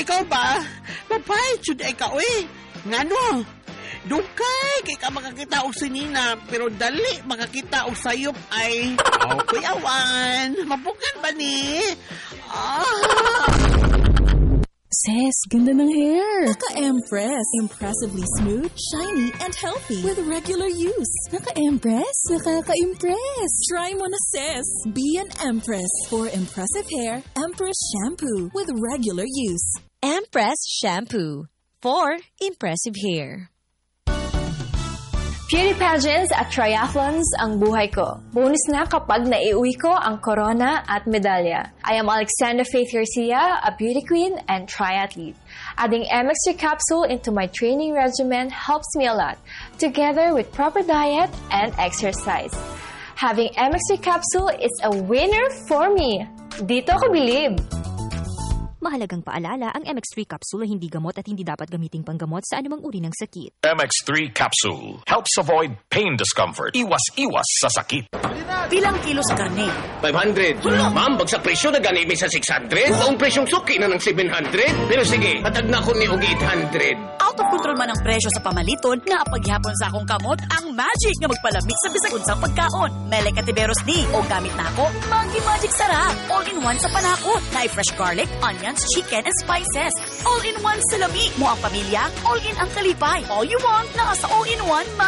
ikaw ba? Papay, chud ay ka, uy. Ngano? Dukay, kay ka makakita og sinina, pero dali makakita og sayop ay... Kuyawan, mabukan ba ni? Sis, ganda ng hair. Naka-Empress. Impressively smooth, shiny, and healthy. With regular use. Naka-Empress. Nakaka-impress. Try mo na, sis. Be an Empress. For impressive hair, Empress Shampoo. With regular use. Empress Shampoo. For impressive hair. Beauty pageants at triathlons ang buhay ko. Bonus na kapag naiuwi ko ang corona at medalya. I am Alexandra Faith Garcia, a beauty queen and triathlete. Adding MX3 capsule into my training regimen helps me a lot, together with proper diet and exercise. Having MX3 capsule is a winner for me. Dito ko bilib. Mahalagang paalala, ang MX3 capsule ay hindi gamot at hindi dapat gamiting panggamot sa anumang uri ng sakit. MX3 capsule helps avoid pain discomfort. Iwas-iwas sa sakit. Pilang kilo sa karne? 500. Ma'am, bagsak presyo na ganimi sa 600. Ang presyong suki na ng 700. Pero sige, hatag na ko ni og 800. Out of control man ang presyo sa pamaliton, naapaghihapon sa akong kamot ang magic nga magpalamig sa bisag unsang pagkaon. Mele Cativeros ni, o gamit na ako, Magic Sarap. All-in-one sa panakot. Na fresh garlic, onions, chicken, and spices. All-in-one sa lami mo ang pamilya, all-in ang kalipay. All you want, nasa all-in-one